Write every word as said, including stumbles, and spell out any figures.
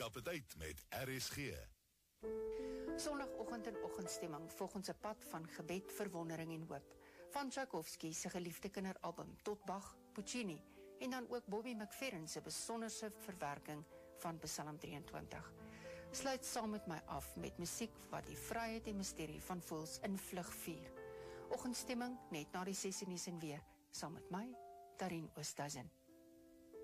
Eetappetyd met R S G. Sondagoggend en oggendstemming volgens 'n pad van gebed, verwondering en hoop. Van Tchaikovsky se geliefde kinderalbum tot Bach, Puccini en dan ook Bobby McFerrin se besonderse verwerking van Psalm drieëntwintig. Sluit saam met my af met musiek wat die vryheid en misterie van voels in vlug vier. Oggendstemming net na die ses nuus en weer, saam met my, Darien Oosthuizen.